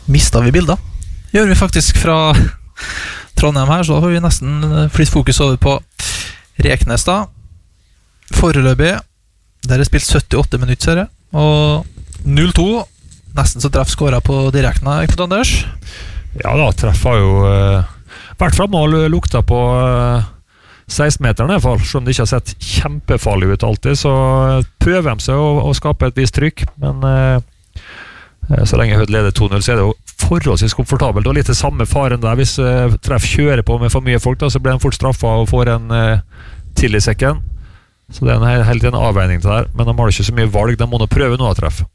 mistet vi bilder. Gjør vi faktisk fra Trondheim her, så har vi nesten flytt fokus over på Reknes da. Foreløpig, der er spilt 78 minutter, ser jeg, og 0-2. Nesten så treff skåret på direkten her, ikke Anders? Ja da, treff har jo vært fremme og lukta på 16-meteren i hvert fall, selv om det ikke har sett kjempefarlig ut alltid, så prøver de seg å skape et visst trykk, men så lenge Hødd leder 2-0, så er det jo forholdsvis komfortabelt, og litt det samme faren der. Hvis treff kjører på med for mye folk, da, så blir de fort straffet og får en til i sekken. Så det er helt en avveining til det her, men de har ikke så mye valg, de må nå prøve noe å treffe.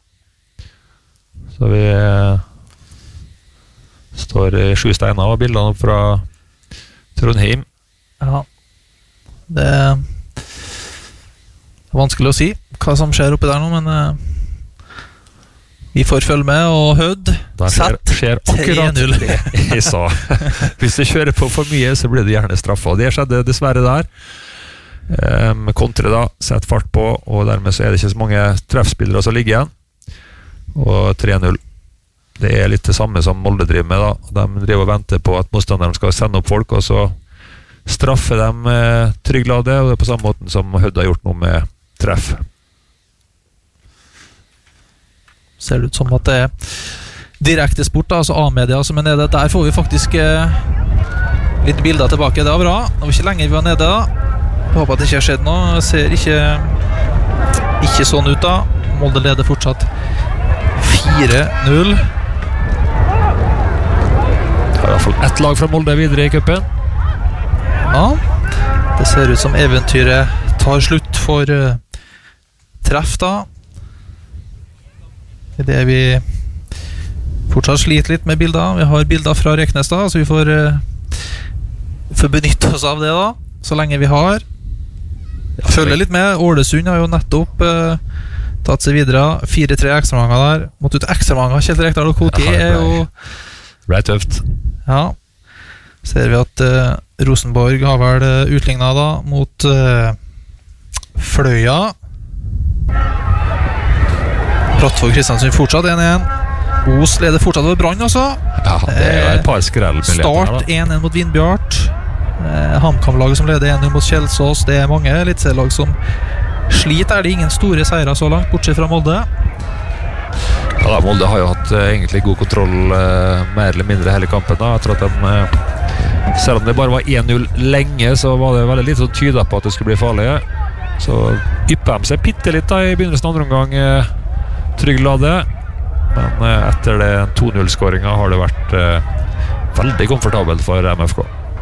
Så vi står i 7 steiner og bildene opp fra Trondheim. Ja, det er vanskelig å si hva som skjer oppi der nå, men vi får følge med, og Hødd skjer akkurat 3-0. det jeg sa. Hvis det kjører på for mye, så blir det gjerne straffa, og det skjedde dessverre der. Kontre da, sett fart på, og dermed så er det ikke så mange treffspillere som ligger igjen, og 3-0. Det er litt det samme som Molde driver med da. De driver og venter på at motstanderen skal sende opp folk, og så straffer dem Trygglade, og det er på samme måten som Hødd har gjort noe med treff. Ser det ut som at det er direkte sport da, altså A-media som er nede. Der får vi faktisk litt bilder tilbake. Det var bra. Det var ikke lenge vi var nede da. Jeg håper at det ikke har skjedd noe. Det ser ikke sånn ut da. Molde leder fortsatt 4-0. Det er i hvert fall ett lag fra Molde videre i kuppen. Ja, det ser ut som eventyret tar slutt for treff da. Det er vi fortsatt sliter litt med bilder. Vi har bilder fra Reknes da, så vi får benytte oss av det da, så lenge vi har. Følger litt med. Ålesund har jo nettopp tatt seg videre. 4-3 ekstramanger der. Måtte ut ekstramanger. Kjell Rekdal og Koti er jo... Det ble tøft. Ja. Ser vi at Rosenborg har vel utlignet da mot Fløya. Brattvoll Kristiansund fortsatt 1-1. Os leder fortsatt over Brann også. Ja, det er jo et par skrellmuligheter. Start 1-1 mot Vindbjart. HamKam-laget som leder 1-0 mot Kjelsås. Det er mange eliteserielag som sliter. Er det ingen store seirer så langt, bortsett fra Molde? Ja da, Molde har jo hatt egentlig god kontroll mer eller mindre hele kampen da. Jeg tror at de, selv om det bare var 1-0 lenge, så var det veldig lite som tydet på at det skulle bli farlig. Så yppet de seg bitte litt da i begynnelsen av andre omgang, Trygglade, men etter det 2-0-skåringen har det vært veldig komfortabelt for MFK.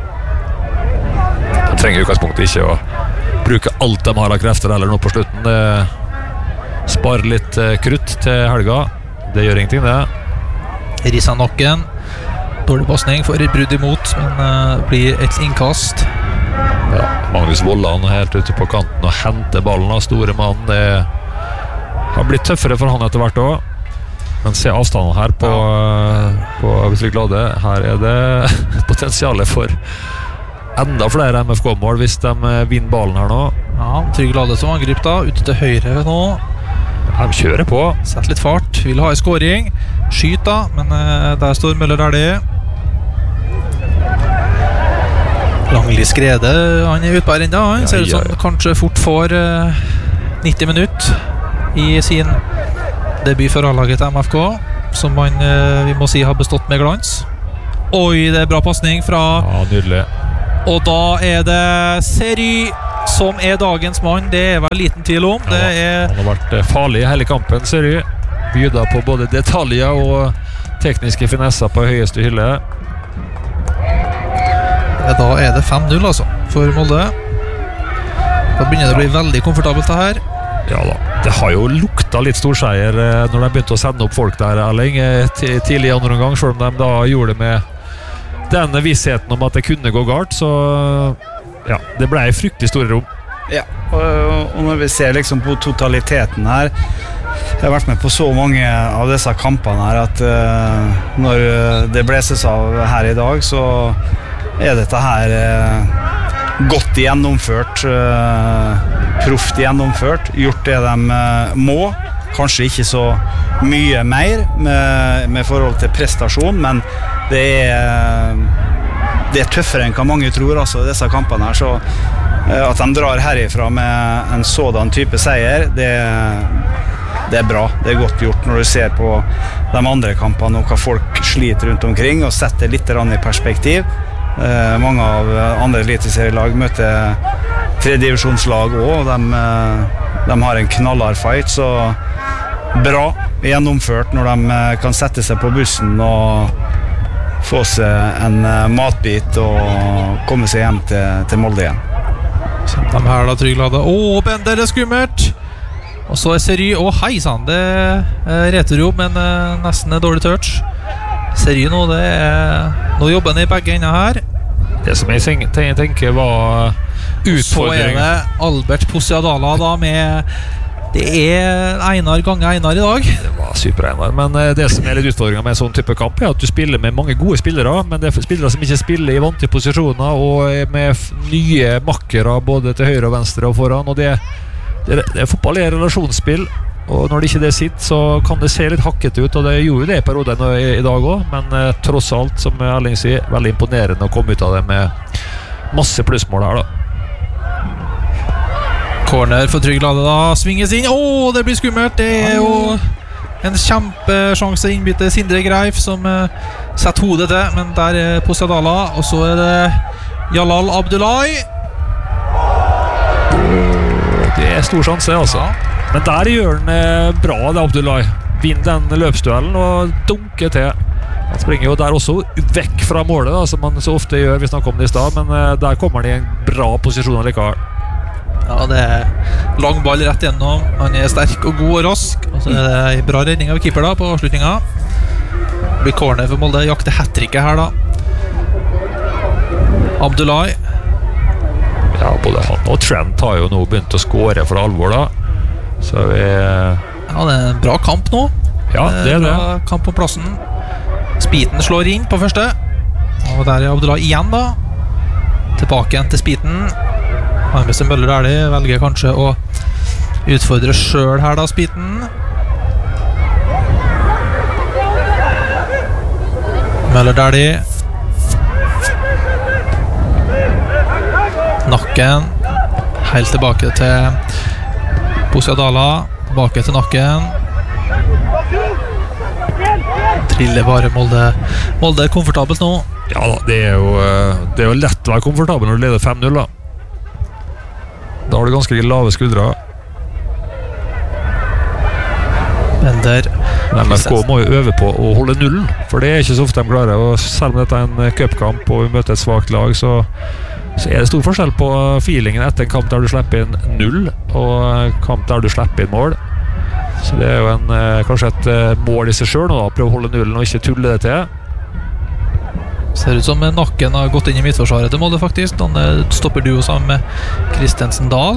De trenger i utgangspunktet ikke å bruke alt de har av krefter eller noe på slutten. Det sparer litt krutt til helga. Det gjør ingenting det. Risa Nokken, dårlig passning, får et brudd imot, men blir et innkast. Ja, Magnus Vollan helt ute på kanten og henter ballen av store mann. Det har blitt tøffere for han etter hvert også. Men se avstanden her på Trygglade. Her er det potensialet for enda flere MFK-mål hvis de vinner ballen her nå. Ja, Trygglade som angrip da, ute til høyre nå. De kjører på. Sett litt fart, vil ha en scoring. Skyt da, men der står Møller der det. Langli Skrede, han er ute på her enda. Han ser ut som kanskje fort får 90 minutter i sin debut for A-laget til MFK, som man, vi må si, har bestått med glans. Oi, det er bra passning fra... Ja, nydelig. Og da er det Seri som er dagens mann. Det er vel liten tvil om. Ja, han har vært farlig i hele kampen, Seri. Byda på både detaljer og tekniske finesser på høyeste hylle. Da er det 5-0 altså, for Molde. Da begynner det å bli veldig komfortabelt det her. Ja da, det har jo lukta litt storseier når de begynte å sende opp folk der, Erling, tidlig i andre omgang, selv om de da gjorde det med denne vissheten om at det kunne gå galt, så ja, det ble en fryktelig store rom. Ja, og når vi ser liksom på totaliteten her, jeg har vært med på så mange av disse kampene her, at når det bleses av her i dag, så er dette her godt gjennomført, proft gjennomført, gjort det de må, kanskje ikke så mye mer med forhold til prestasjon, men det er tøffere enn hva mange tror, altså, disse kampene her, så at de drar herifra med en sådan type seier, det er bra, det er godt gjort når du ser på de andre kampene og hva folk sliter rundt omkring og setter litt i perspektiv. Mange av andre eliteserielag møter tredjedivisjonslag også, de har en knallhard fight, så bra gjennomført når de kan sette seg på bussen og få seg en matbit og komme seg hjem til Molde igjen. De her da, Trygglade. Bender, det er skummelt! Og så er Seri, hei sann, det er returjobb, men nesten er dårlig touch. Seri nå, nå jobber han i begge ender her. Det som jeg tenker var utfordringen. Så er det Albert Posiadala da med, det er Einar ganger Einar i dag. Det var super Einar, men det som er litt utfordringen med en sånn type kamp er at du spiller med mange gode spillere, men det er spillere som ikke spiller i vante posisjoner og med nye makkere både til høyre og venstre og foran, og det fotball er relasjonsspill, og når det ikke det sitter, så kan det se litt hakket ut, og det gjorde det i perioden i dag også, men tross alt, som Erling sier, veldig imponerende å komme ut av det med masse plussmål her da. Corner for Trygglade da, svinges inn, det blir skummelt, det er jo en kjempesjanse innbytte Sindre Greif som setter hodet til, men der er Posiadala, og så er det Jalal Abdullahi. Det er stor sjanse altså, men der gjør han bra det Abdullahi, vinner den løpsduellen og dunker til. Han springer jo der også vekk fra målet da, som han så ofte gjør, vi snakket om det i sted, men der kommer han i en bra posisjon likevel. Ja, det er lang ball rett gjennom, han er sterk og god og rask, og så er det en bra redning av keeper da på avslutningen. Det blir corner for Molde, jakter hat-tricket her da. Abdullahi. Ja, både han og Trent har jo nå begynt å skåre for alvor da. Så vi... Ja, det er en bra kamp nå. Ja, det er det. Bra kamp på plassen. Spiten slår inn på første. Og der er Abdullahi igjen da. Tilbake igjen til Spiten. Armesen Møller Dæhlie velger kanskje å utfordre selv her da, Spiten. Møller Dæhlie. Nakken helt tilbake til Posiadala, tilbake til Nakken. Triller bare Molde er komfortabelt nå. Ja da, det er jo lett å være komfortabel når du leder 5-0 da. Da har du ganske lave skuldre. Bender. MFK må jo øve på å holde nullen, for det er ikke så ofte de klarer, og selv om dette er en cupkamp og vi møter et svagt lag, så er det stor forskjell på feelingen etter en kamp der du slipper inn 0 og en kamp der du slipper inn mål. Så det er jo kanskje et mål i seg selv nå da, prøve å holde nullen og ikke tulle det til. Ser ut som Nakken har gått inn i midtforsvaret til Molde faktisk. Han stopper duo sammen med Kristensen Dahl.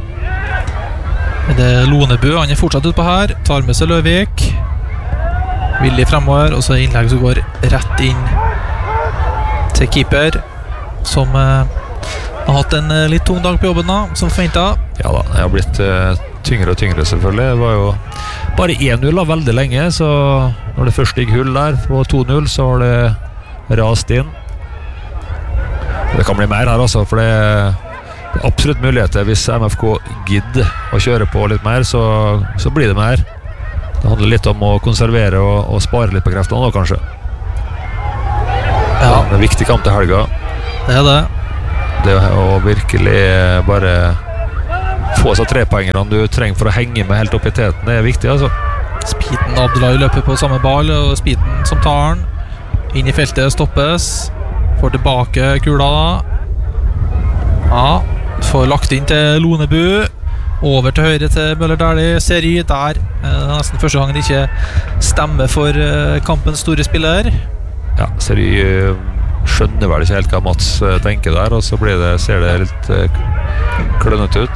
Det er Lonebu, han er fortsatt ut på her. Tar med seg Løvik. Villig fremover, og så innlegg som går rett inn til keeper, som har hatt en litt tung dag på jobben da, som forventet. Ja da, det har blitt tyngre og tyngre selvfølgelig. Det var jo bare 1-0 da, veldig lenge, så når det først gikk hull der på 2-0, så har det rast inn. Det kan bli mer her altså, for det er absolutt muligheter. Hvis MFK gidder å kjøre på litt mer, så blir det mer. Det handler litt om å konservere og spare litt på kreftene da, kanskje. Ja. Det er en viktig kamp til helga. Det er det. Det å virkelig bare få seg 3 poengene du trenger for å henge med helt opp i teten, det er viktig altså. Spiten Abdullahi løper på samme ball, og Spiten som tar den. Inn i feltet stoppes. Får tilbake kula da. Ja, får lagt inn til Lonebu. Over til høyre til Møller Dæhlie. Seri der. Nesten første gangen ikke stemmer for kampens store spiller. Ja, Seri skjønner vel ikke helt hva Mats tenker der, og så ser det litt klønnet ut.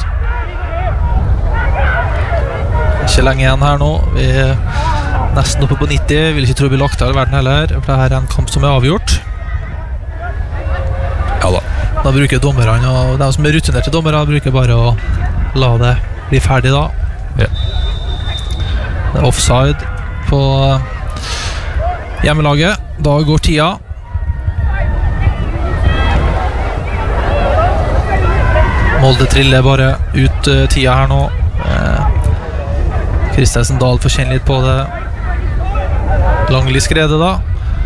Ikke lenge igjen her nå. Vi er nesten oppe på 90. Vil ikke tro vi lagt av i verden heller, for det her er en kamp som er avgjort. Ja da. Da bruker dommerne, og de som er rutinerte dommere, bruker bare å la det bli ferdig da. Ja. Det er offside på hjemmelaget. Da går tida. Molde triller bare ut tida her nå. Kristensen Dahl får kjenne litt på det. Langli skredet da,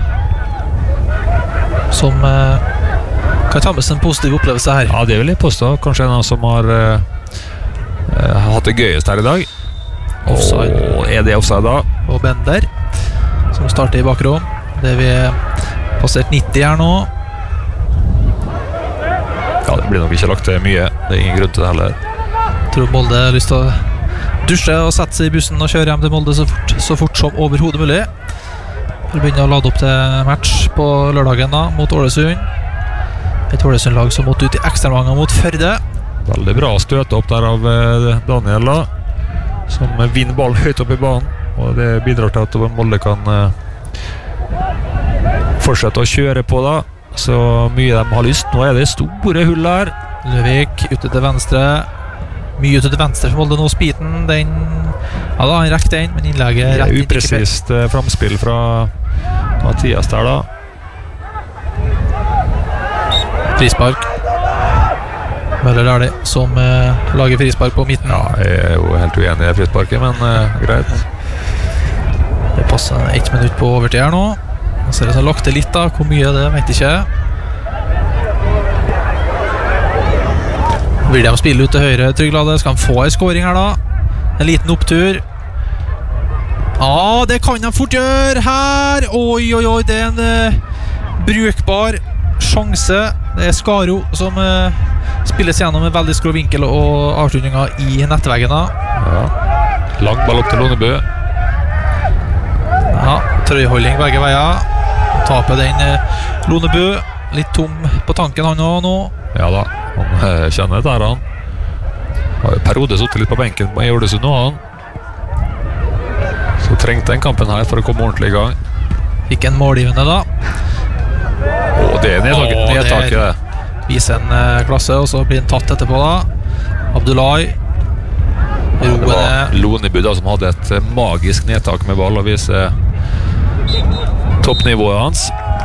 som kan ta med seg en positiv opplevelse her. Ja, det vil jeg påstå. Kanskje en av som har hatt det gøyest her i dag. Offside. Og er det offside da? Og Bender, som starter i bakrom. Det vi passert 90 her nå. Ja, det blir nok ikke lagt til mye. Det er ingen grunn til det heller. Jeg tror Molde har lyst til å dusje og sette seg i bussen og kjøre hjem til Molde så fort som overhodet mulig. Vi begynner å lade opp til match på lørdagen da, mot Ålesund. Et Ålesund-lag som måtte ut i ekstravanger mot Førde. Veldig bra støte opp der av Daniel da, som vinner ball høyt opp i banen, og det bidrar til at Molde kan fortsette å kjøre på da, så mye de har lyst. Nå er det store hull her. Løvik ute til venstre. Mye ute til venstre for Molde nå. Spiten, den ja da, han rekker den, men innlegget rett inn. Upresist framspill fra Mathias der da. Frispark. Møller Lærli som lager frispark på midten. Ja, jeg er jo helt uenig i frisparket, men greit. Det passer 1 minutt på overtid her nå. Jeg ser det som lagt det litt da. Hvor mye det vet jeg ikke. William spiller ut til høyre. Trygglade. Skal han få en scoring her da? En liten opptur. Ja, det kan han fort gjøre her. Oi, oi, oi. Det er en brukbar sjanse. Det er Skaro som spilles gjennom en veldig skrå vinkel og avslutninger i nettveggen da. Ja. Lang ball opp til Lonebø. Ja, trøyholding begge veier. Taper den Lonebø. Litt tom på tanken han også nå. Ja da, han kjenner det her han. Har jo periode suttet litt på benken i Ålesund nå han. Så trengte den kampen her for å komme ordentlig i gang. Fikk en målgivende da. Det er nedtaket det. Viser en klasse, og så blir den tatt etterpå da. Abdullahi. Ja, det var Lonebø da, som hadde et magisk nedtak med ball og viser toppnivået hans.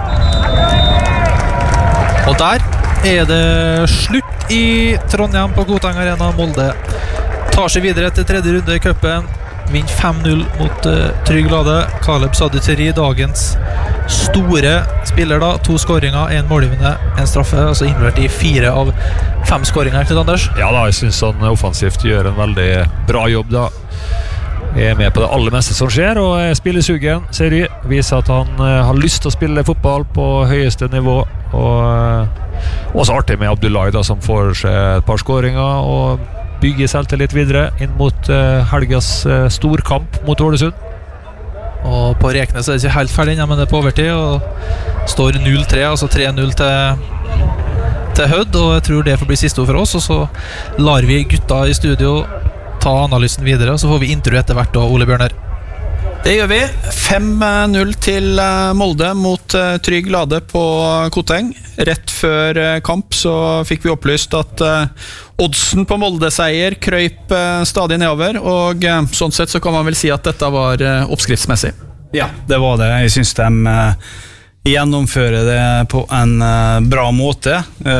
Og der er det slutt i Trondheim på Koteng Arena. Molde tar seg videre til tredje runde i cupen. Vinner 5-0 mot Trygg Lade. Caleb Saduteri, dagens store spiller da. 2 skåringer, 1 målgivende, 1 straffe. Altså involvert i 4 av 5 skåringer til Anders. Ja da, jeg synes han offensivt gjør en veldig bra jobb da. Jeg er med på det aller meste som skjer, og spillesugen ser jeg, viser at han har lyst til å spille fotball på høyeste nivå, og også artig med Abdullahi da, som får seg et par skåringer og bygger selvtillit videre inn mot helgas storkamp mot Ålesund. Og på Reknes er det ikke helt ferdig, men det er på overtid, og står 0-3, altså 3-0 til Hødd, og jeg tror det får bli siste ord for oss, og så lar vi gutta i studio ta analysen videre, så får vi intro etter hvert da, Ole Bjørner. Det gjør vi. 5-0 til Molde mot Trygg Lade på Koteng. Rett før kamp så fikk vi opplyst at oddsen på Molde-seier krøyp stadig nedover, og sånn sett så kan man vel si at dette var oppskriftsmessig. Ja, det var det. Jeg synes de gjennomfører det på en bra måte.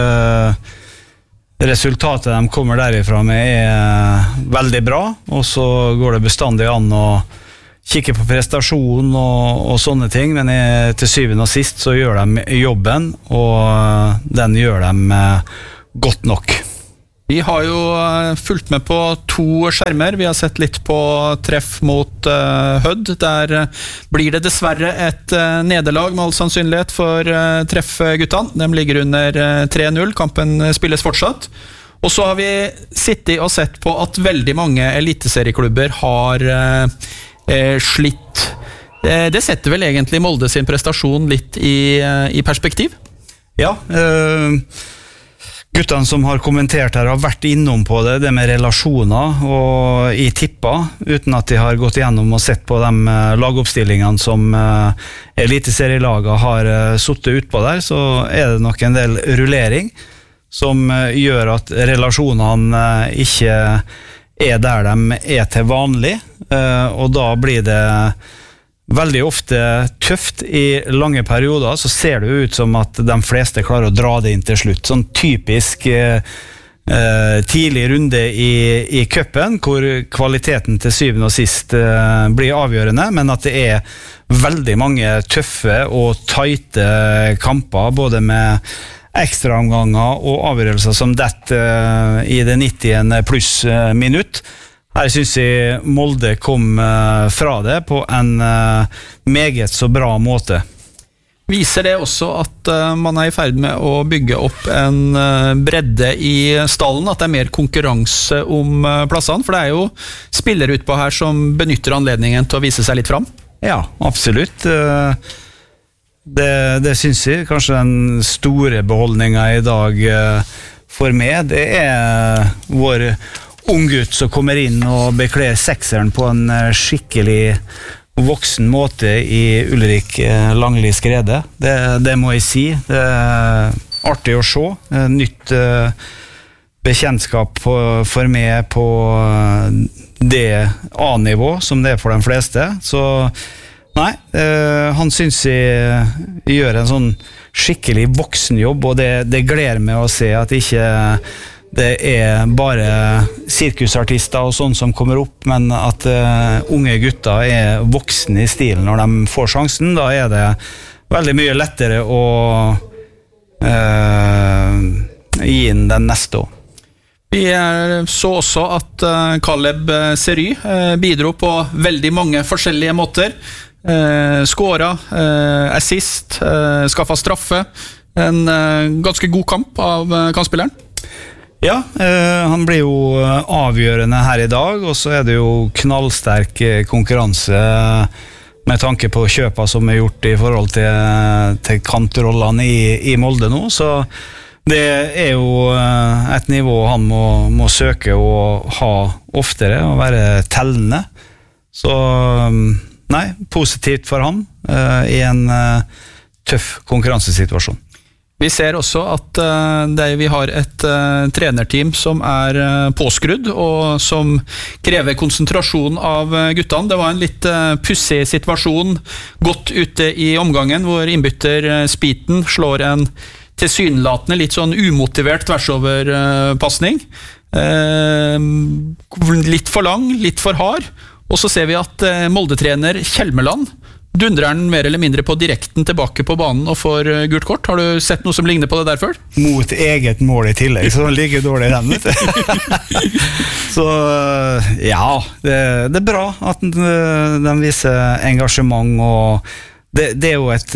Resultatet de kommer derifra med veldig bra, og så går det bestandig an å kikke på prestasjon og sånne ting, men til syvende og sist så gjør de jobben, og den gjør de godt nok. Vi har jo fulgt med på 2 skjermer. Vi har sett litt på treff mot Hødd. Der blir det dessverre et nederlag med all sannsynlighet for treffguttene. De ligger under 3-0. Kampen spilles fortsatt. Og så har vi sittet og sett på at veldig mange eliteserieklubber har slitt. Det setter vel egentlig Molde sin prestasjon litt i perspektiv? Ja, guttene som har kommentert her har vært innom på det med relasjoner, og i tippa, uten at de har gått gjennom og sett på de lagoppstillingene som eliteserielaget har suttet ut på der, så er det nok en del rullering som gjør at relasjonene ikke er der de er til vanlig, og da blir det veldig ofte tøft I lange perioder, så ser det ut som at de fleste klarer å dra det inn til slutt. Sånn typisk tidlig runde I cupen, hvor kvaliteten til syvende og sist blir avgjørende, men at det veldig mange tøffe og tighte kamper, både med ekstraomganger og avgjørelser som dette I det 90. pluss minutt. Her synes jeg Molde kom fra det på en meget så bra måte. Viser det også at man I ferd med å bygge opp en bredde I stallen, at det mer konkurranse om plassene, for det jo spillere utpå her som benytter anledningen til å vise seg litt fram? Ja, absolutt. Det synes jeg. Kanskje den store beholdningen I dag for meg, det vår unggutt som kommer inn og bekler sekseren på en skikkelig voksen måte I Ulrik Langli Skrede. Det må jeg si. Det artig å se. Nytt bekjentskap for meg på det A-nivå som det for de fleste. Så nei, han synes jeg gjør en sånn skikkelig voksenjobb, og det gleder meg å se at ikke det bare sirkusartister og sånn som kommer opp, men at unge gutter voksne I stilen når de får sjansen. Da det veldig mye lettere å gi inn den neste år. Vi så også at Caleb Sery bidro på veldig mange forskjellige måter. Skåra, assist, skaffet straffe. En ganske god kamp av kantspilleren. Ja, han blir jo avgjørende her I dag, og så det jo knallsterk konkurranse med tanke på kjøpet som gjort I forhold til kantrollene I Molde nå, så det jo et nivå han må søke å ha oftere, og være tellende. Så nei, positivt for han I en tøff konkurransesituasjon. Vi ser også at vi har et trenerteam som påskrudd, og som krever konsentrasjon av guttene. Det var en litt pussig situasjon, godt ute I omgangen, hvor innbytter Spiten slår en tilsynelatende litt sånn umotivert tversoverpassning. Litt for lang, litt for hard, og så ser vi at Molde-trener Kjelmeland dundrer han mer eller mindre på direkten tilbake på banen og får gult kort. Har du sett noe som ligner på det der før? Mot eget mål I tillegg, så han ligger dårlig rennet. Så ja, det bra at de viser engasjement, og det jo et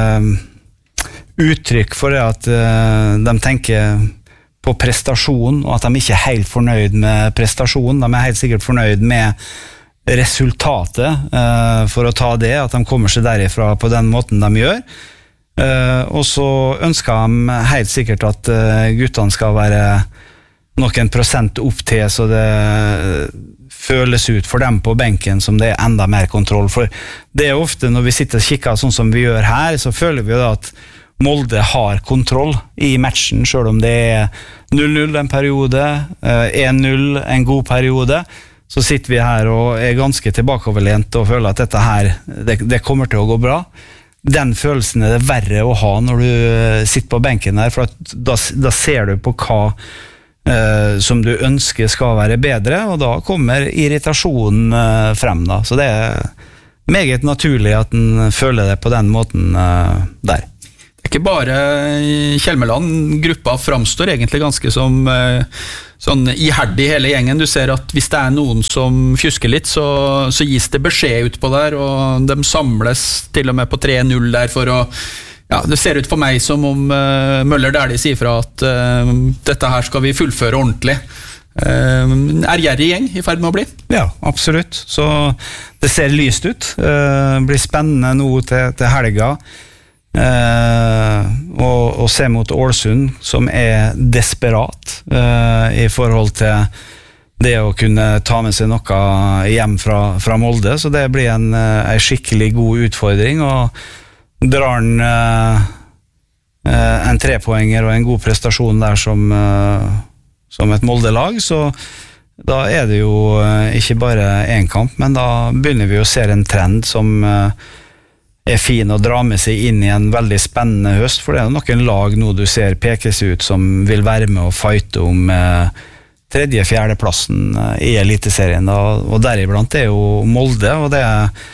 uttrykk for det at de tenker på prestasjon, og at de ikke helt fornøyd med prestasjon. De helt sikkert fornøyd med resultatet for å ta det, at de kommer seg derifra på den måten de gjør. Og så ønsker de helt sikkert at guttene skal være noen prosent opp til, så det føles ut for dem på benken som det enda mer kontroll. For det ofte når vi sitter og kikker sånn som vi gjør her, så føler vi da at Molde har kontroll I matchen, selv om det 0-0 en periode, 1-0 en god periode, så sitter vi her og ganske tilbakeoverlent og føler at dette her, det kommer til å gå bra. Den følelsen det verre å ha når du sitter på benken her, for at da ser du på hva som du ønsker skal være bedre, og da kommer irritasjonen frem da. Så det meget naturlig at den føler det på den måten der. Det ikke bare Kjelmeland, gruppa framstår egentlig ganske som sånn iherdig hele gjengen. Du ser at hvis det noen som fjusker litt, så gis det beskjed ut på der, og de samles til og med på 3-0 der for å, ja, det ser ut for meg som om Møller Dæhlie sier fra at dette her skal vi fullføre ordentlig. Gjerrig gjeng I ferd med å bli? Ja, absolutt. Så det ser lyst ut. Blir spennende nå til helga. Og se mot Ålesund som desperat I forhold til det å kunne ta med seg noe hjem fra Molde, så det blir en skikkelig god utfordring, og drar en 3-poenger og en god prestasjon der som et Molde-lag, så da det jo ikke bare en kamp, men da begynner vi å se en trend som fin å dra med seg inn i en veldig spennende høst, for det jo noen lag nå du ser pekes ut som vil være med og fighte om tredje-fjerde plassen i Eliteserien, og deriblant jo Molde, og det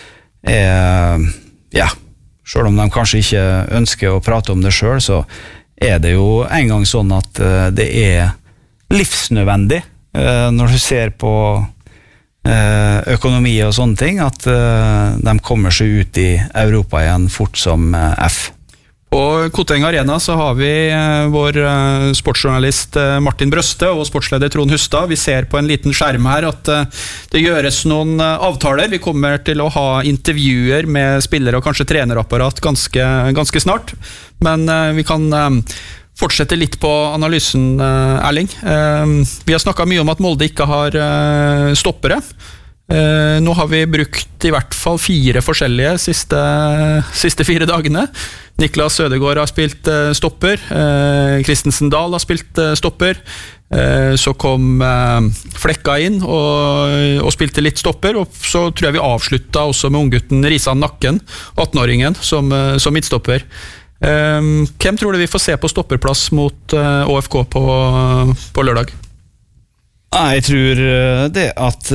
ja, selv om de kanskje ikke ønsker å prate om det selv, så det jo en gang sånn at det livsnødvendig når du ser på økonomi og sånne ting, at de kommer seg ut i Europa igjen fort som F. På Koteng Arena så har vi vår sportsjournalist Martin Brøste og sportsleder Trond Hustad. Vi ser på en liten skjerm her at det gjøres noen avtaler. Vi kommer til å ha intervjuer med spillere og kanskje trenerapparat ganske snart. Men vi kan fortsette litt på analysen, Erling. Vi har snakket mye om at Molde ikke har stoppere. Nå har vi brukt i hvert fall 4 forskjellige siste 4 dagene. Niklas Ødegaard har spilt stopper, Kristensen Dahl har spilt stopper, så kom Flekka inn og spilte litt stopper, og så tror jeg vi avsluttet også med unggutten Risan Nakken, 18-åringen, som midtstopper. Hvem tror du vi får se på stopperplass mot ÅFK på lørdag? Jeg tror det at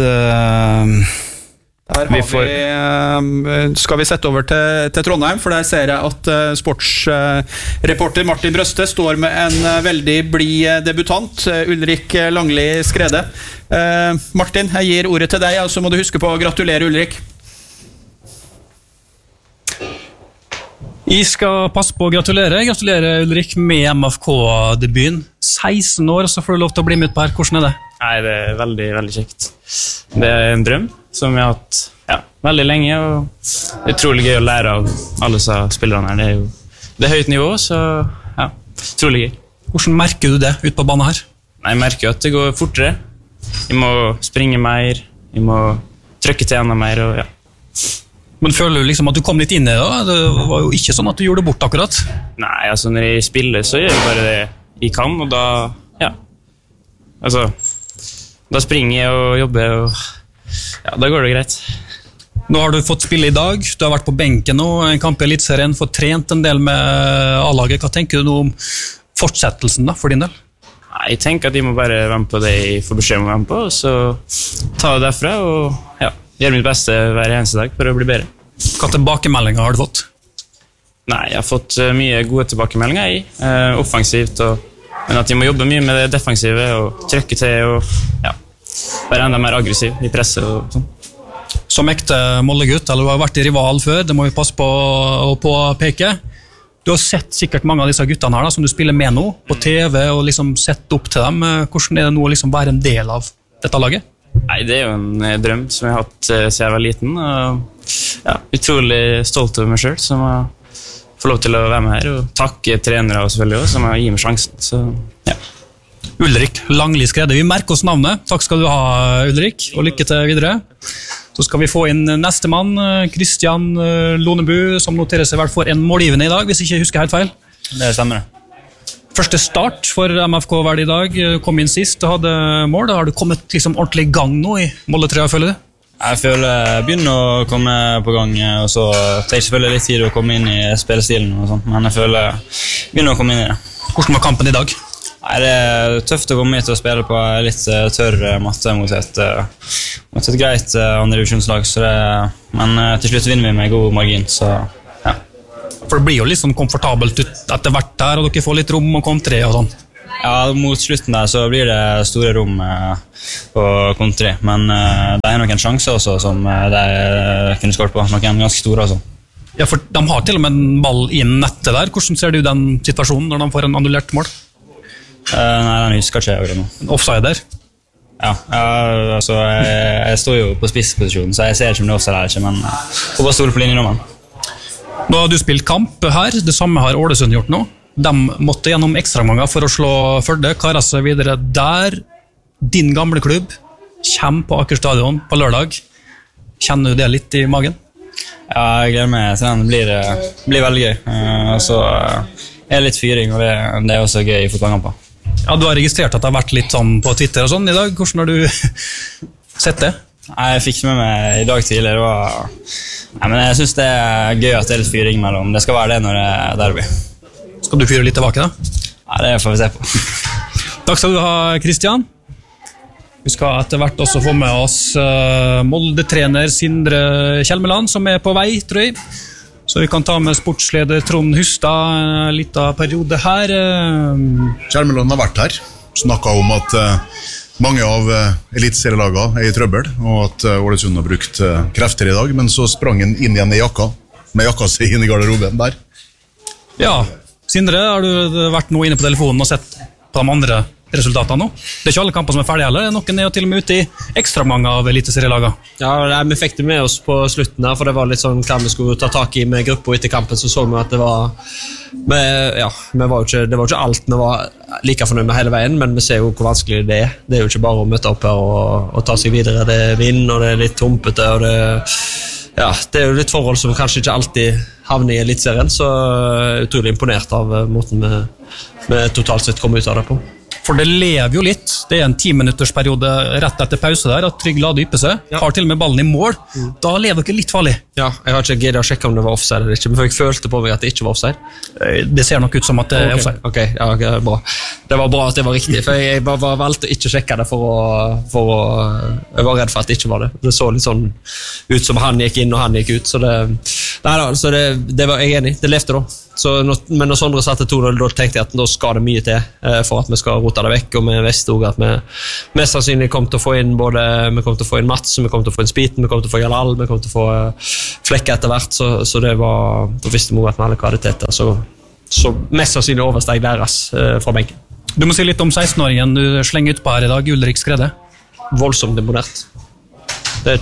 skal vi sette over til Trondheim, for der ser jeg at sportsreporter Martin Brøste står med en veldig blid debutant, Ulrik Langli Skrede. Martin, jeg gir ordet til deg, og så må du huske på å gratulere Ulrik. Jeg skal passe på å gratulere Ulrik med MFK-debuten. 16 år, så får du lov til å bli med på her. Hvordan det? Nei, det veldig, veldig kjekt. Det en drøm som jeg har hatt veldig lenge, og utrolig gøy å lære av alle disse spillerne her. Det høyt nivå, så utrolig gøy. Hvordan merker du det ut på banen her? Nei, jeg merker at det går fortere. Jeg må springe mer, jeg må trykke til enda mer, og Men føler du liksom at du kom litt inn i det da? Det var jo ikke sånn at du gjorde det bort akkurat. Nei, altså når jeg spiller så gjør jeg bare det jeg kan, og da, da springer jeg og jobber, og da går det greit. Nå har du fått spille i dag, du har vært på benken nå, en kamp i Elitserien, fått trent en del med A-laget. Hva tenker du om fortsettelsen da, for din del? Nei, jeg tenker at jeg må bare være med på det jeg får beskjed om å være med på, og så ta det derfra, og gjøre mitt beste hver eneste dag for å bli bedre. Hva tilbakemeldinger har du fått? Nei, jeg har fått mye gode tilbakemeldinger offensivt, men at jeg må jobbe mye med det defensive og trykke til og være enda mer aggressiv i presset og sånn. Som ekte Molde-gutt, eller du har vært i rival før, det må vi passe på å påpeke. Du har sett sikkert mange av disse guttene her da, som du spiller med nå, på TV og liksom sett opp til dem. Hvordan det nå å liksom være en del av dette laget? Nei, det jo en drøm som jeg har hatt siden jeg var liten, og utrolig stolt over meg selv som har fått lov til å være med her, og takke trenere selvfølgelig også, som har gitt meg sjansen, så Ulrik Langli Skrede, vi merker oss navnet. Takk skal du ha, Ulrik, og lykke til videre. Så skal vi få inn neste mann, Kristian Lonebu, som noterer seg vel for en målgivende i dag, hvis jeg ikke husker helt feil. Det stemmer det. Første start for MFK var det i dag, kom inn sist og hadde mål. Da har du kommet liksom ordentlig i gang nå i Molde-trøya, føler du? Jeg føler jeg begynner å komme på gang, og så tar jeg selvfølgelig litt tid å komme inn i spillestilen og sånt, men jeg føler jeg begynner å komme inn i det. Hvordan var kampen i dag? Nei, det tøft å komme hit og spille på litt tørr matte mot et greit andredivisjonslag, men til slutt vinner vi med god margin, så For det blir jo litt sånn komfortabelt etter hvert der, og dere får litt rom og kontre og sånn. Ja, mot slutten der så blir det store rom på kontre, men det noen sjanser også som de kunne skåret på, noen ganske store også. Ja, for de har til og med en ball inn nettet der. Hvordan ser du den situasjonen når de får en annullert mål? Nei, den husker ikke jeg akkurat nå. Offside der? Ja, altså jeg står jo på spissposisjonen, så jeg ser ikke om det er offside eller ikke, men får bare stole på linjedommeren. Nå har du spilt kamp her, det samme har Ålesund gjort nå. De måtte gjennom ekstraganger for å slå Førde, karet seg videre der. Din gamle klubb kommer på Aker Stadion på lørdag. Kjenner du det litt i magen? Ja, jeg gleder meg til den. Det blir veldig gøy. Så det litt fyring, og det også gøy i fotballkamper. Ja, du har registrert at det har vært litt sånn på Twitter og sånn i dag. Hvordan har du sett det? Nei, jeg fikk med meg i dag tidlig. Det var... Nei, men jeg synes det er gøy at det er litt fyring mellom. Det skal være det når det er derby. Skal du fyre litt tilbake da? Nei, det får vi se på. Takk skal du ha, Kristian. Vi skal etter hvert også få med oss Molde-trener Sindre Kjelmeland, som på vei, tror jeg. Så vi kan ta med sportsleder Trond Hustad litt av periode her. Kjelmeland har vært her, snakket om at mange av eliteserielagene i trøbbel, og at Ålesund har brukt krefter i dag, men så sprang han inn igjen i jakka, med jakka seg inn i garderoben der. Ja, Sindre, har du vært nå inne på telefonen og sett på de andre resultatene nå? Det er ikke alle kamper som er ferdige heller, noen er jo til og med ute i ekstra mange av eliteserielaga. Ja, vi fikk det med oss på slutten der, for det var litt sånn hva vi skulle ta tak i med gruppa etter kampen, så vi at det var det var jo ikke alt vi var like fornøyd med hele veien, men vi ser jo hvor vanskelig det er. Det er jo ikke bare å møte opp her og ta seg videre. Det er vind, og det er litt tumpete, og det er jo litt forhold som kanskje ikke alltid havner i elitserien, så utrolig imponert av måten vi totalt sett kom ut av det på. For det lever jo litt. Det er en 10-minuttersperiode rett etter pause der, at Trygg Lade ypper seg. Har til og med ballen i mål. Da lever dere litt farlig. Ja, jeg har ikke giddet å sjekke om det var offside eller ikke, men jeg følte på meg at det ikke var offside. Det ser nok ut som at det er offside. Ok, ja, bra. Det var bra at det var riktig, for jeg bare valgte å ikke sjekke det for å jeg var redd for at det ikke var det. Det så litt sånn ut som han gikk inn og han gikk ut, så det var jeg enig i. Det levde da. Men når Sondre satte 2-0, da tenkte jeg at da skal det mye til for at vi skal rote det vekk, og vi visste også at vi mest sannsynlig kom til å få inn vi kom til å få inn Mats, vi kom til å få inn Spiten, vi kom til å få Jalal, vi kom til å få Flekke etter hvert, så det var, da visste vi at vi hadde kvaliteter, så mest sannsynlig oversteg deres fra benken. Du må si litt om 16-åringen du slenger ut på her i dag, Ulrik Skrede. Voldsomt imponert. Det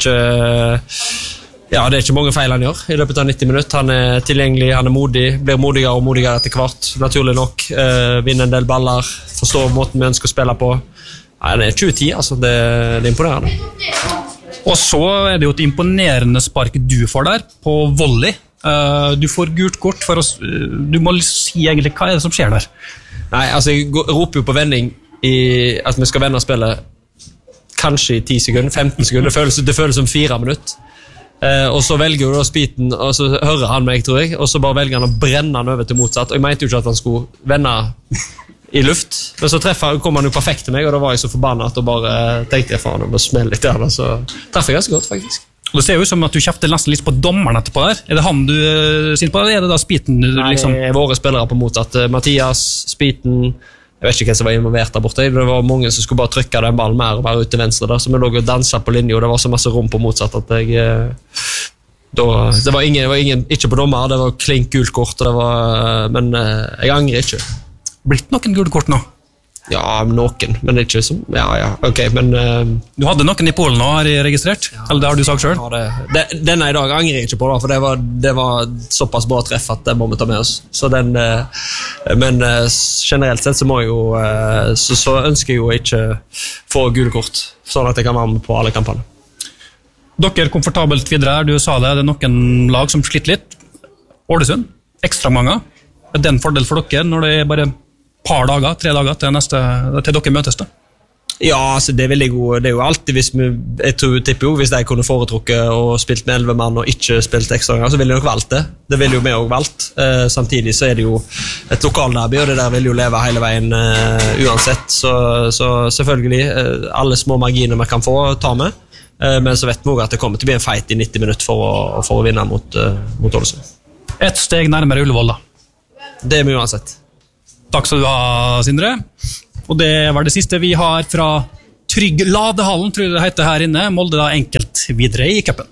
er ikke mange feil han gjør i løpet av 90 minutter. Han er tilgjengelig, han er modig, blir modigere og modigere etter hvert, naturlig nok. Vinner en del baller, forstår måten vi ønsker å spille på. Nei, han er 2010, altså. Det er imponerende. Og så er det jo et imponerende spark du får der, på volley. Du får gult kort for oss. Du må si egentlig hva er det som skjer der. Nei, altså jeg roper jo på vending i at vi skal vende spillet kanskje i 10 sekunder, 15 sekunder. Det føles som 4 minutter. Og så velger jo da Spiten, og så hører han meg, tror jeg, og så bare velger han å brenne han over til motsatt, og jeg mente jo ikke at han skulle vende i luft, men så kom han jo perfekt til meg, og da var jeg så forbannet og bare tenkte jeg faen om å smelle litt der, så treffer jeg ganske godt faktisk. Og det ser jo ut som at du kjefter nesten litt på dommeren etterpå der. Er det han du sitter på, eller er det da Spiten? Nei, våre spillere på motsatt. Mathias, Spiten, jeg vet ikke hvem som var involvert der borte. Det var mange som skulle bare trykke den ballen mer og være ut til venstre der, så vi lå og danset på linje, og det var så masse rom på motsatt at det var ingen, ikke på dommer, det var klink gult kort, men jeg angrer ikke. Blitt noen gult kort nå? Ja, noen, men ikke som, ok, men... Du hadde noen i Polen nå, har jeg registrert? Eller det har du sagt selv? Ja, denne i dag angrer jeg ikke på, for det var såpass bra treff at det må vi ta med oss. Så men generelt sett så må jeg jo, så ønsker jeg jo ikke få gule kort, sånn at jeg kan være med på alle kampene. Dere er komfortabelt videre her, du sa det er noen lag som sliter litt. Ålesund, ekstra mange. Er det en fordel for dere når det er bare par dager, 3 dager til dere møtes da? Ja, altså det er veldig god. Det er jo alltid tipper jo, hvis de kunne foretrukket og spilt med 11 mann og ikke spilt ekstra ganger, så ville de nok valgt det. Det ville jo vi også valgt. Samtidig så er det jo et lokalderby, og det der vil jo leve hele veien uansett. Så selvfølgelig, alle små marginer vi kan få, ta med. Men så vet vi også at det kommer til å bli en fight i 90 minutter for å vinne mot Ålesund. Et steg nærmere Ullevål da? Det er vi uansett. Takk skal du ha, Sindre. Og det var det siste vi har fra Trygg Ladehallen, tror jeg det heter her inne. Molde da enkelt videre i cupen.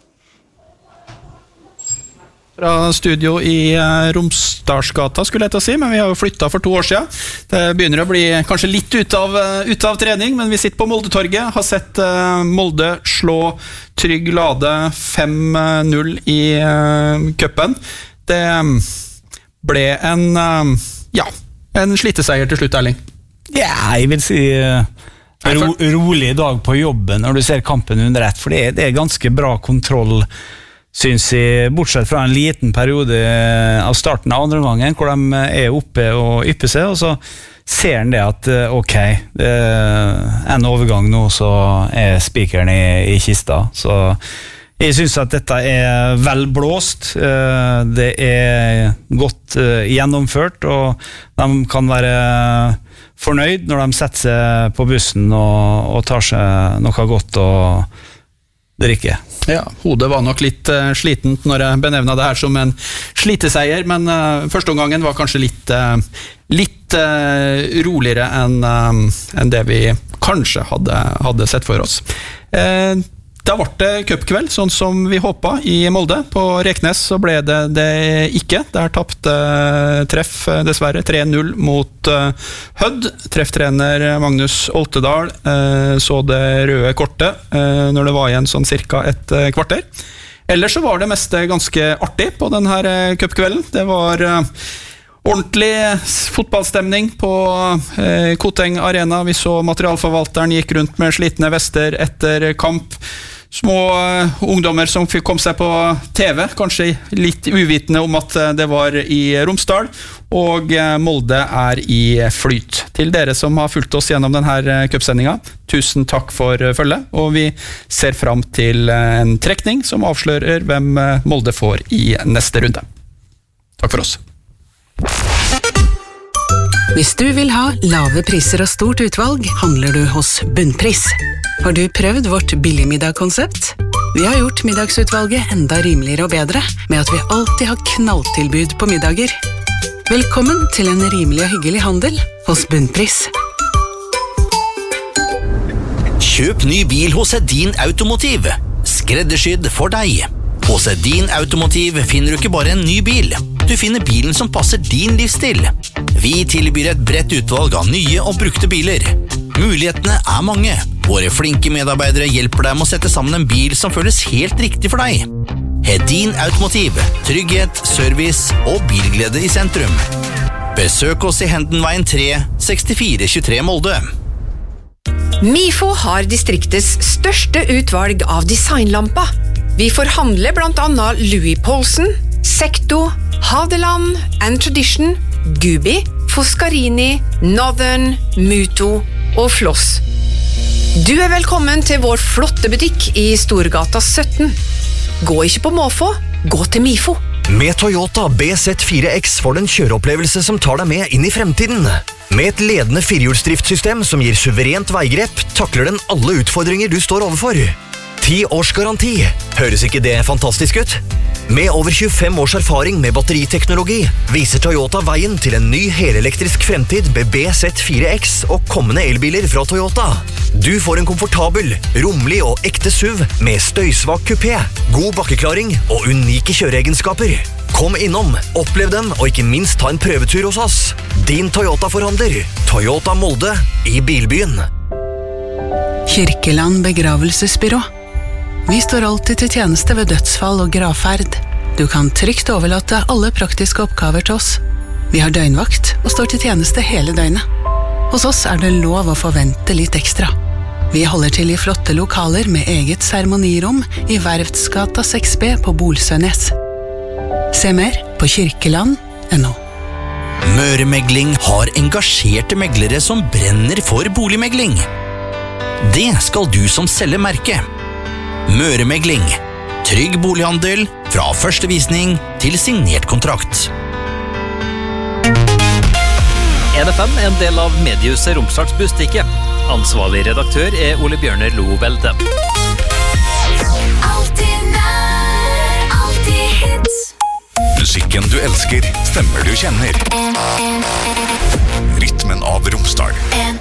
Fra studio i Romsdalsgata, skulle jeg til å si, men vi har jo flyttet for 2 år siden. Det begynner å bli kanskje litt ut av trening, men vi sitter på Moldetorget, har sett Molde slå Trygg Lade 5-0 i cupen. Det ble en sliteseier til slutt, Erling. Ja, jeg vil si rolig dag på jobben når du ser kampen under ett, for det er ganske bra kontroll synes jeg, bortsett fra en liten periode av starten av andre gangen, hvor de oppe og ypper seg, og så ser han det at ok, en overgang nå, så spikeren i kista. Så jeg synes at dette vel blåst, det godt gjennomført, og de kan være fornøyd når de setter seg på bussen og tar seg noe godt og drikke. Ja, hodet var nok litt slitent når jeg benevnet det her som en sliteseier, men første omgangen var kanskje litt roligere enn det vi kanskje hadde sett for oss. Da ble det cupkveld, sånn som vi håpet i Molde. På Reknes så ble det ikke. Der tappte Treff dessverre 3-0 mot Hødd. Trefftrener Magnus Oltedal så det røde kortet når det var igjen sånn cirka et kvarter. Ellers så var det meste ganske artig på denne cupkvelden. Det var ordentlig fotballstemning på Koteng Arena. Vi så materialforvalteren gikk rundt med slitne vester etter kamp. Små ungdommer som kom seg på TV, kanskje litt uvitende om at det var i Romsdal, og Molde i flyt. Til dere som har fulgt oss gjennom denne cupsendingen, tusen takk for følget, og vi ser frem til en trekning som avslører hvem Molde får i neste runde. Takk for oss. Hvis du vil ha lave priser og stort utvalg, handler du hos Bunnpris. Har du prøvd vårt billigmiddagkonsept? Vi har gjort middagsutvalget enda rimeligere og bedre, med at vi alltid har knalltilbud på middager. Velkommen til en rimelig og hyggelig handel hos Bunnpris. Kjøp ny bil hos Edin Automotiv. Skreddersydd for deg. Hos Edin Automotiv finner du ikke bare en ny bil. Du finner bilen som passer din livsstil. Vi tilbyr et bredt utvalg av nye og brukte biler. Mulighetene mange. Våre flinke medarbeidere hjelper deg med å sette sammen en bil som føles helt riktig for deg. Edin Automotiv. Trygghet, service og bilglede i sentrum. Besøk oss i Hendenveien 3, 6423 Molde. Mifo har distriktets største utvalg av designlamper. Vi forhandler blant annet Louis Poulsen, Secto, Hadeland, and Tradition, Gubi, Foscarini, Northern, Muto og Floss. Du velkommen til vår flotte butikk i Storgata 17. Gå ikke på måfå, gå til Mifo. Med Toyota BZ4X får du en kjøreopplevelse som tar deg med inn i fremtiden. Med et ledende firehjulsdriftssystem som gir suverent veigrep, takler den alle utfordringer du står overfor. 10 års garanti. Høres ikke det fantastisk ut? Med over 25 års erfaring med batteriteknologi viser Toyota veien til en ny helelektrisk fremtid med BZ4X og kommende elbiler fra Toyota. Du får en komfortabel, rommelig og ekte SUV med støysvak kupé, god bakkeklaring og unike kjøreegenskaper. Kom innom, opplev den og ikke minst ta en prøvetur hos oss. Din Toyota-forhandler, Toyota Molde i Bilbyen. Kirkeland begravelsesbyrå. Vi står alltid til tjeneste ved dødsfall og gravferd. Du kan trygt overlate alle praktiske oppgaver til oss. Vi har døgnvakt og står til tjeneste hele døgnet. Hos oss det lov å forvente litt ekstra. Vi holder til i flotte lokaler med eget seremonirom i Verftsgata 6B på Bolsønes. Se mer på kirkeland.no. Møremegling har engasjerte meglere som brenner for boligmegling. Det skal du som selger merke. Møremegling. Trygg bolighandel fra første visning til signert kontrakt. EDFM en del av mediehuset Romsdals Bustikke. Ansvarlig redaktør Ole Bjørner Lovelde. Alltid nær, alltid hits. Musikken du elsker, stemmer du kjenner.